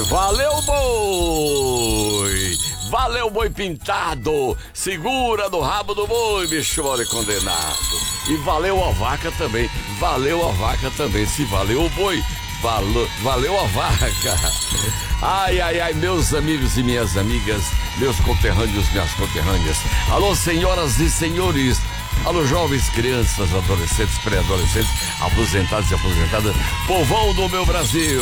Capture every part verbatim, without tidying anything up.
Valeu, boi! Valeu, boi pintado! Segura no rabo do boi, bicho mole condenado! E valeu a vaca também, valeu a vaca também. Se valeu o boi, valeu, valeu a vaca. Ai, ai, ai, meus amigos e minhas amigas, meus conterrâneos, minhas conterrâneas. Alô, senhoras e senhores. Alô, jovens, crianças, adolescentes, pré-adolescentes, aposentados e aposentadas, povão do meu Brasil.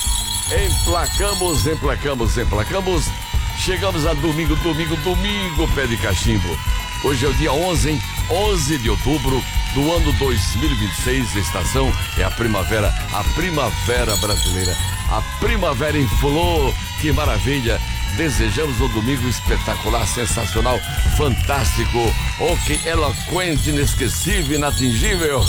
Emplacamos, emplacamos, emplacamos. Chegamos a domingo, domingo, domingo, pé de cachimbo. Hoje é o dia onze, hein? onze de outubro do ano dois mil e vinte e seis. A estação é a primavera, a primavera brasileira. A primavera em flor, que maravilha. Desejamos um domingo espetacular, sensacional, fantástico, ok, eloquente, inesquecível, inatingível.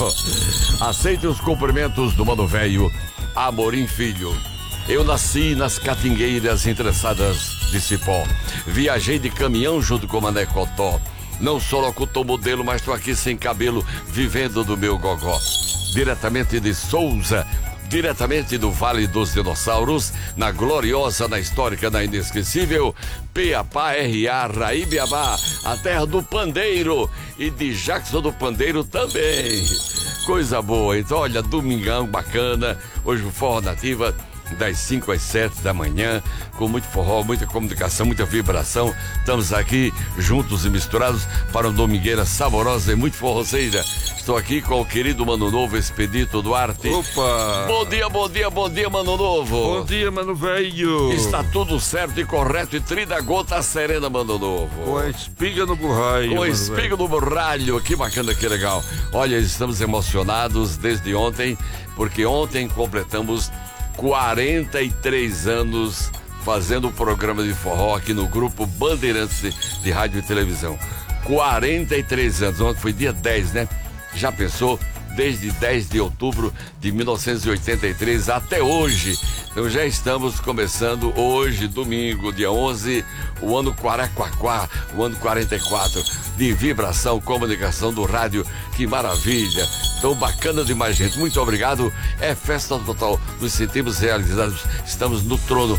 Aceite os cumprimentos do Mano Velho, Amorim Filho. Eu nasci nas catingueiras interessadas de Cipó. Viajei de caminhão junto com o Mané Cotó. Não sou locutor modelo, mas tô aqui sem cabelo, vivendo do meu gogó. Diretamente de Souza, diretamente do Vale dos Dinossauros, na gloriosa, na histórica, na inesquecível, Piapá, R A, Raíbiabá, a terra do pandeiro e de Jackson do Pandeiro também. Coisa boa, então olha, domingão bacana, hoje o Forró Nativa, das cinco às sete da manhã, com muito forró, muita comunicação, muita vibração. Estamos aqui juntos e misturados para uma domingueira saborosa e muito forroceira. Estou aqui com o querido Mano Novo, Expedito Duarte. Opa! Bom dia, bom dia, bom dia, Mano Novo. Bom dia, Mano Velho. Está tudo certo e correto e trida gota serena, Mano Novo. Com a espiga no burralho. Com a espiga no burralho, que bacana, que legal. Olha, estamos emocionados desde ontem, porque ontem completamos quarenta e três anos fazendo o programa de forró aqui no Grupo Bandeirantes de Rádio e Televisão. quarenta e três anos, ontem foi dia dez, né? Já pensou? Desde dez de outubro de mil novecentos e oitenta e três até hoje. Então já estamos começando hoje, domingo, dia onze, o ano Quaraquaquá, o ano quarenta e quatro, de vibração, comunicação do rádio. Que maravilha! Então bacana demais, gente. Muito obrigado. É festa total. Nos sentimos realizados. Estamos no trono,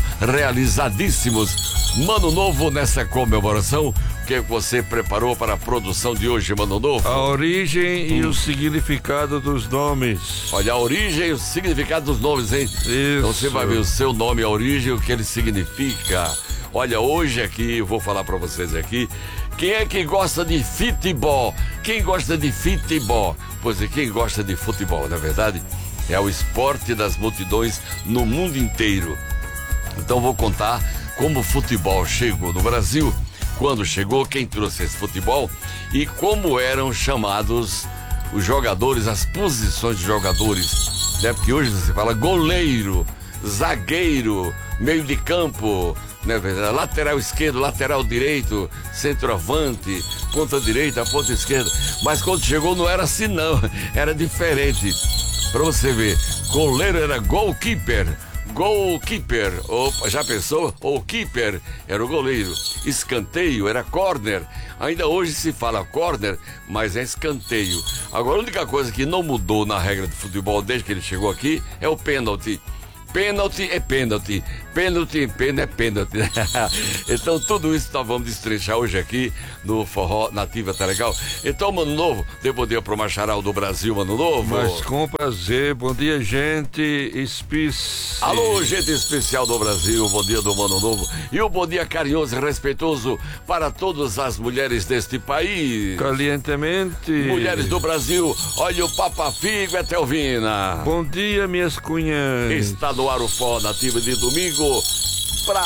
realizadíssimos. Mano Novo, nessa comemoração, o que você preparou para a produção de hoje, Mano Novo? A origem hum. e o significado dos nomes. Olha, a origem e o significado dos nomes, hein? Isso. Então você vai ver o seu nome, a origem, o que ele significa. Olha, hoje aqui, eu vou falar para vocês aqui, quem é que gosta de futebol? Quem gosta de futebol? Pois é, quem gosta de futebol, na verdade, é o esporte das multidões no mundo inteiro. Então vou contar como o futebol chegou no Brasil, quando chegou, quem trouxe esse futebol e como eram chamados os jogadores, as posições de jogadores, né? Porque hoje você fala goleiro, zagueiro, meio de campo, né? Lateral esquerdo, lateral direito, centroavante, ponta direita, ponta esquerda. Mas quando chegou não era assim não, era diferente. Pra você ver, goleiro era goalkeeper, goalkeeper, opa, já pensou? O keeper era o goleiro, escanteio era corner. Ainda hoje se fala corner, mas é escanteio. Agora a única coisa que não mudou na regra de futebol desde que ele chegou aqui é o pênalti. Pênalti é pênalti, pênalti em pena é pênalti. Então tudo isso nós vamos destrechar hoje aqui no Forró Nativa, tá legal? Então, Mano Novo, dê bom dia pro Macharal do Brasil, Mano Novo. Mas com prazer, bom dia, gente especial. Alô, gente especial do Brasil, bom dia do Mano Novo. E um bom dia carinhoso e respeitoso para todas as mulheres deste país. Calientemente. Mulheres do Brasil, olha o Papa Figo e Telvina. Bom dia, minhas cunhãs. Está no ar o Forró Nativa de domingo.